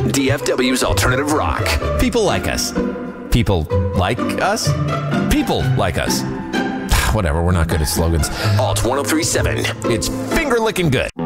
DFW's Alternative Rock. People like us. People like us? People like us. Whatever, we're not good at slogans. Alt 1037. It's finger licking good.